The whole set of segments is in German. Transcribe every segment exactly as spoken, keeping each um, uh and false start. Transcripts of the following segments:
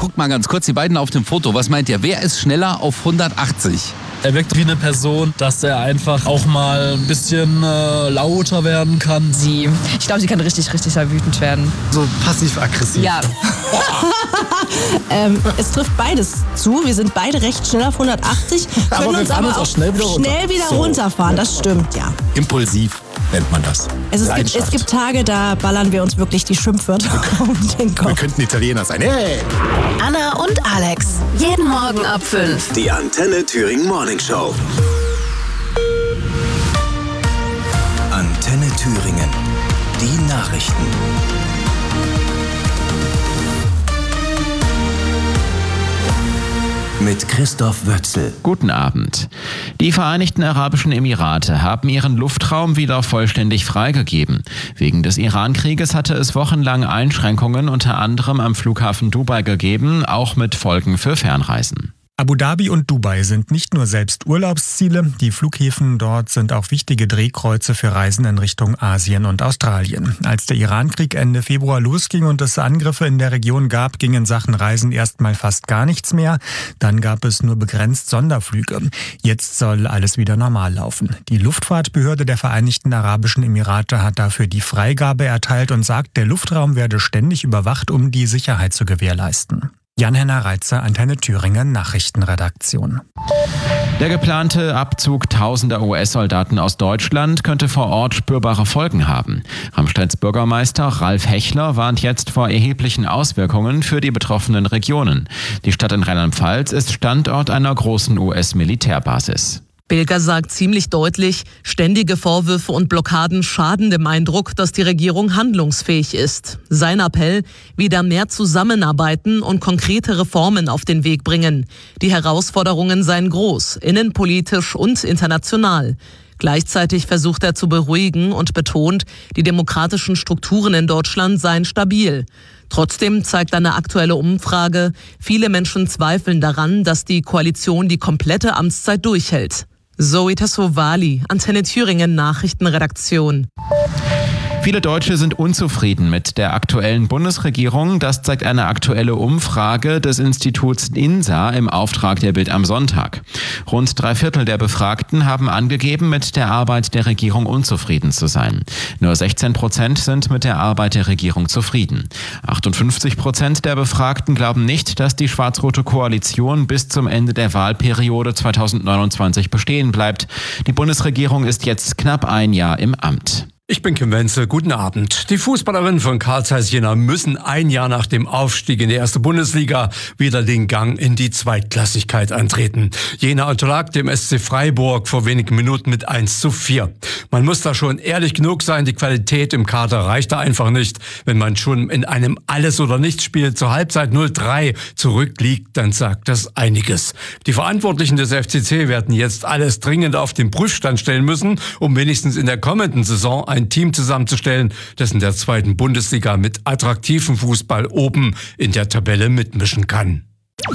guckt mal ganz kurz, die beiden auf dem Foto. Was meint ihr, wer ist schneller auf hundertachtzig? Er wirkt wie eine Person, dass er einfach auch mal ein bisschen äh, lauter werden kann. Sie. Ich glaube, sie kann richtig, richtig wütend werden. So passiv-aggressiv. Ja. ähm, es trifft beides zu. Wir sind beide recht schnell auf hundertachtzig. Aber Können wir uns fahren aber uns auch auch schnell wieder runter. Schnell wieder So. runterfahren, das stimmt, ja. Impulsiv nennt man das. Also es, gibt, es gibt Tage, da ballern wir uns wirklich die Schimpfwörter um den Kopf. Wir könnten Italiener sein. Hey! Anna und Alex. Jeden Morgen ab fünf. Die Antenne Thüringen Morning Show. Antenne Thüringen. Die Nachrichten. Mit Christoph Wötzel. Guten Abend. Die Vereinigten Arabischen Emirate haben ihren Luftraum wieder vollständig freigegeben. Wegen des Iran-Krieges hatte es wochenlang Einschränkungen unter anderem am Flughafen Dubai gegeben, auch mit Folgen für Fernreisen. Abu Dhabi und Dubai sind nicht nur selbst Urlaubsziele, die Flughäfen dort sind auch wichtige Drehkreuze für Reisen in Richtung Asien und Australien. Als der Irankrieg Ende Februar losging und es Angriffe in der Region gab, ging in Sachen Reisen erstmal fast gar nichts mehr. Dann gab es nur begrenzt Sonderflüge. Jetzt soll alles wieder normal laufen. Die Luftfahrtbehörde der Vereinigten Arabischen Emirate hat dafür die Freigabe erteilt und sagt, der Luftraum werde ständig überwacht, um die Sicherheit zu gewährleisten. Jan-Henner Reitzer, Antenne Thüringen Nachrichtenredaktion. Der geplante Abzug tausender U S-Soldaten aus Deutschland könnte vor Ort spürbare Folgen haben. Ramstedts Bürgermeister Ralf Hechler warnt jetzt vor erheblichen Auswirkungen für die betroffenen Regionen. Die Stadt in Rheinland-Pfalz ist Standort einer großen U S-Militärbasis. Bilger sagt ziemlich deutlich, ständige Vorwürfe und Blockaden schaden dem Eindruck, dass die Regierung handlungsfähig ist. Sein Appell, wieder mehr zusammenarbeiten und konkrete Reformen auf den Weg bringen. Die Herausforderungen seien groß, innenpolitisch und international. Gleichzeitig versucht er zu beruhigen und betont, die demokratischen Strukturen in Deutschland seien stabil. Trotzdem zeigt eine aktuelle Umfrage, viele Menschen zweifeln daran, dass die Koalition die komplette Amtszeit durchhält. Zoe Tassovali, Antenne Thüringen Nachrichtenredaktion. Viele Deutsche sind unzufrieden mit der aktuellen Bundesregierung. Das zeigt eine aktuelle Umfrage des Instituts INSA im Auftrag der Bild am Sonntag. Rund drei Viertel der Befragten haben angegeben, mit der Arbeit der Regierung unzufrieden zu sein. Nur sechzehn Prozent sind mit der Arbeit der Regierung zufrieden. achtundfünfzig Prozent der Befragten glauben nicht, dass die schwarz-rote Koalition bis zum Ende der Wahlperiode zweitausendneunundzwanzig bestehen bleibt. Die Bundesregierung ist jetzt knapp ein Jahr im Amt. Ich bin Kim Wenzel, guten Abend. Die Fußballerinnen von Carl Zeiss Jena müssen ein Jahr nach dem Aufstieg in die erste Bundesliga wieder den Gang in die Zweitklassigkeit antreten. Jena unterlag dem S C Freiburg vor wenigen Minuten mit eins zu vier. Man muss da schon ehrlich genug sein, die Qualität im Kader reicht da einfach nicht. Wenn man schon in einem Alles-oder-Nichts-Spiel zur Halbzeit null drei zurückliegt, dann sagt das einiges. Die Verantwortlichen des F C C werden jetzt alles dringend auf den Prüfstand stellen müssen, um wenigstens in der kommenden Saison ein Team zusammenzustellen, das in der zweiten Bundesliga mit attraktivem Fußball oben in der Tabelle mitmischen kann.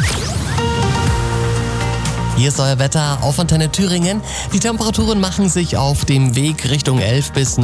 Hier ist euer Wetter auf Antenne Thüringen. Die Temperaturen machen sich auf dem Weg Richtung elf bis